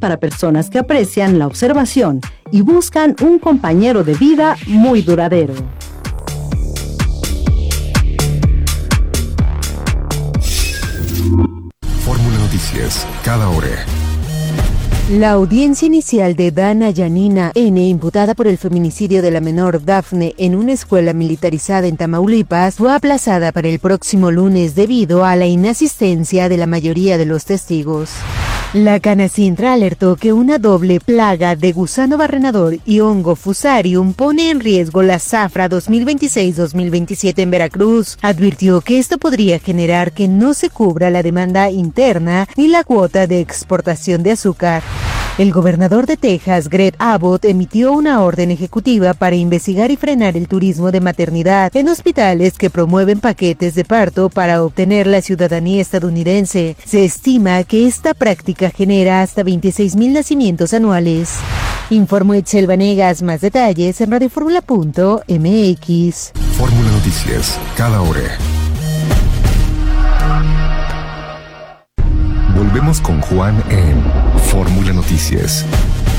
para personas que aprecian la observación y buscan un compañero de vida muy duradero. Fórmula Noticias, cada hora. La audiencia inicial de Dana Yanina N., imputada por el feminicidio de la menor Dafne en una escuela militarizada en Tamaulipas, fue aplazada para el próximo lunes debido a la inasistencia de la mayoría de los testigos. La Canacintra alertó que una doble plaga de gusano barrenador y hongo fusarium pone en riesgo la zafra 2026-2027 en Veracruz. Advirtió que esto podría generar que no se cubra la demanda interna ni la cuota de exportación de azúcar. El gobernador de Texas, Greg Abbott, emitió una orden ejecutiva para investigar y frenar el turismo de maternidad en hospitales que promueven paquetes de parto para obtener la ciudadanía estadounidense. Se estima que esta práctica genera hasta 26,000 nacimientos anuales. Informó Etzel Vanegas. Más detalles en radioformula.mx. Fórmula Noticias, cada hora. Volvemos con Juan en Fórmula Noticias.